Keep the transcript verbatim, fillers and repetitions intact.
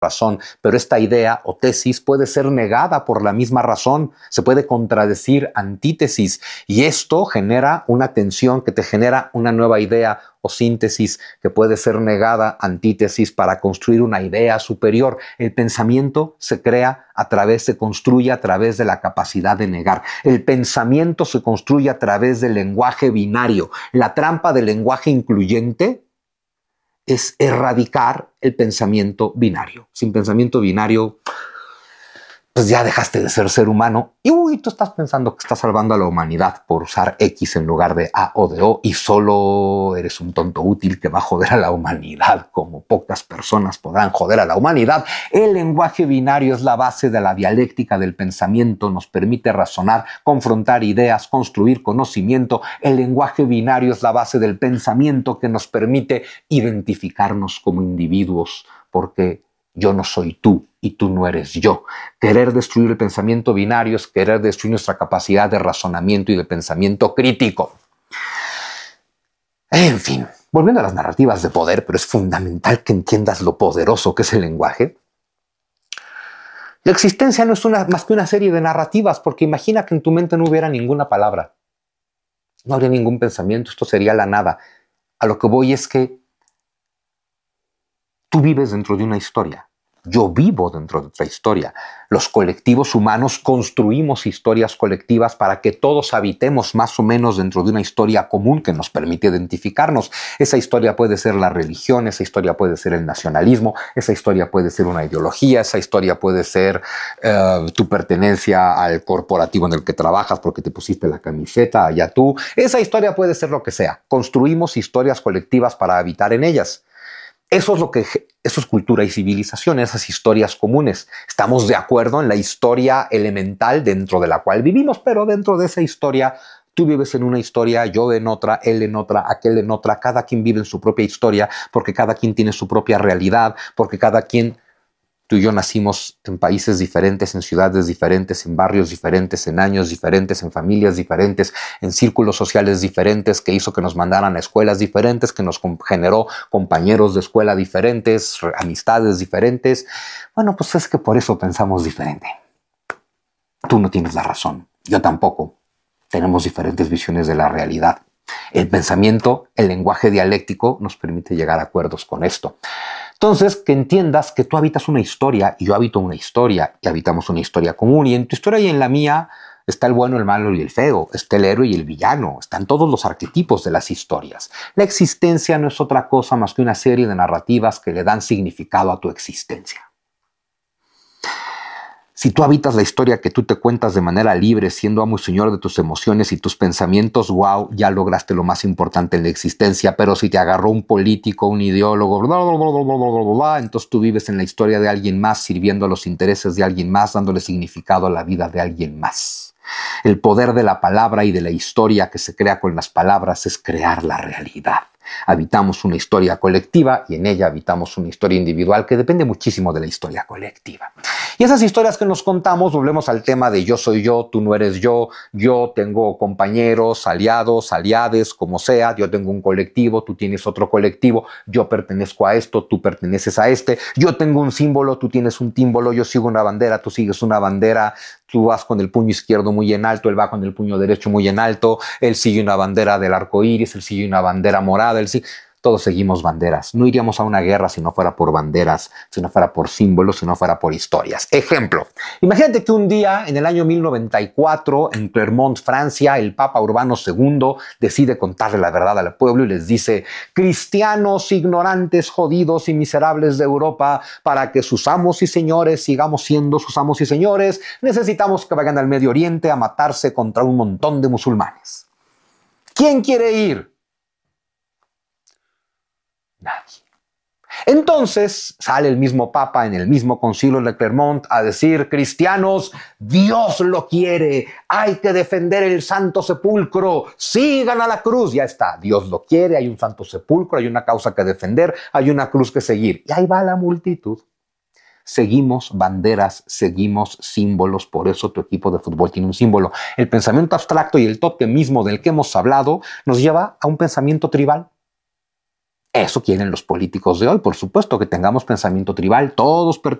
razón, pero esta idea o tesis puede ser negada por la misma razón, se puede contradecir antítesis y esto genera una tensión que te genera una nueva idea o síntesis que puede ser negada, antítesis, para construir una idea superior. El pensamiento se crea a través, se construye a través de la capacidad de negar. El pensamiento se construye a través del lenguaje binario. La trampa del lenguaje incluyente es erradicar el pensamiento binario. Sin pensamiento binario, pues ya dejaste de ser ser humano y uy, tú estás pensando que estás salvando a la humanidad por usar X en lugar de A o de O y solo eres un tonto útil que va a joder a la humanidad, como pocas personas podrán joder a la humanidad. El lenguaje binario es la base de la dialéctica del pensamiento, nos permite razonar, confrontar ideas, construir conocimiento. El lenguaje binario es la base del pensamiento que nos permite identificarnos como individuos, porque yo no soy tú y tú no eres yo. Querer destruir el pensamiento binario es querer destruir nuestra capacidad de razonamiento y de pensamiento crítico. En fin, volviendo a las narrativas de poder, pero es fundamental que entiendas lo poderoso que es el lenguaje. La existencia no es una, más que una serie de narrativas, porque imagina que en tu mente no hubiera ninguna palabra. No habría ningún pensamiento, esto sería la nada. A lo que voy es que tú vives dentro de una historia. Yo vivo dentro de otra historia. Los colectivos humanos construimos historias colectivas para que todos habitemos más o menos dentro de una historia común que nos permite identificarnos. Esa historia puede ser la religión, esa historia puede ser el nacionalismo, esa historia puede ser una ideología, esa historia puede ser uh, tu pertenencia al corporativo en el que trabajas porque te pusiste la camiseta, allá tú. Esa historia puede ser lo que sea. Construimos historias colectivas para habitar en ellas. Eso es lo que eso es cultura y civilización, esas historias comunes. Estamos de acuerdo en la historia elemental dentro de la cual vivimos, pero dentro de esa historia tú vives en una historia, yo en otra, él en otra, aquel en otra. Cada quien vive en su propia historia porque cada quien tiene su propia realidad, porque cada quien, tú y yo nacimos en países diferentes, en ciudades diferentes, en barrios diferentes, en años diferentes, en familias diferentes, en círculos sociales diferentes, que hizo que nos mandaran a escuelas diferentes, que nos generó compañeros de escuela diferentes, amistades diferentes. Bueno, pues es que por eso pensamos diferente. Tú no tienes la razón, yo tampoco. Tenemos diferentes visiones de la realidad. El pensamiento, el lenguaje dialéctico nos permite llegar a acuerdos con esto. Entonces, que entiendas que tú habitas una historia y yo habito una historia y habitamos una historia común y en tu historia y en la mía está el bueno, el malo y el feo, está el héroe y el villano, están todos los arquetipos de las historias. La existencia no es otra cosa más que una serie de narrativas que le dan significado a tu existencia. Si tú habitas la historia que tú te cuentas de manera libre, siendo amo y señor de tus emociones y tus pensamientos, wow, ya lograste lo más importante en la existencia. Pero si te agarró un político, un ideólogo, bla, bla, bla, bla, bla, bla, bla, entonces tú vives en la historia de alguien más, sirviendo a los intereses de alguien más, dándole significado a la vida de alguien más. El poder de la palabra y de la historia que se crea con las palabras es crear la realidad. Habitamos una historia colectiva y en ella habitamos una historia individual que depende muchísimo de la historia colectiva. Y esas historias que nos contamos, volvemos al tema de yo soy yo, tú no eres yo, yo tengo compañeros, aliados, aliades, como sea, yo tengo un colectivo, tú tienes otro colectivo, yo pertenezco a esto, tú perteneces a este, yo tengo un símbolo, tú tienes un símbolo, yo sigo una bandera, tú sigues una bandera, tú vas con el puño izquierdo muy en alto, él va con el puño derecho muy en alto, él sigue una bandera del arco iris, él sigue una bandera morada, él sigue... Todos seguimos banderas. No iríamos a una guerra si no fuera por banderas, si no fuera por símbolos, si no fuera por historias. Ejemplo, imagínate que un día, en el año mil noventa y cuatro, en Clermont, Francia, el Papa Urbano segundo decide contarle la verdad al pueblo y les dice: cristianos, ignorantes, jodidos y miserables de Europa, para que sus amos y señores sigamos siendo sus amos y señores, necesitamos que vayan al Medio Oriente a matarse contra un montón de musulmanes. ¿Quién quiere ir? Nadie. Entonces sale el mismo Papa en el mismo concilio de Clermont a decir: cristianos, Dios lo quiere, hay que defender el Santo Sepulcro, sigan a la cruz. Ya está, Dios lo quiere, hay un Santo Sepulcro, hay una causa que defender, hay una cruz que seguir. Y ahí va la multitud. Seguimos banderas, seguimos símbolos, por eso tu equipo de fútbol tiene un símbolo. El pensamiento abstracto y el totemismo del que hemos hablado nos lleva a un pensamiento tribal. Eso quieren los políticos de hoy. Por supuesto que tengamos pensamiento tribal, todos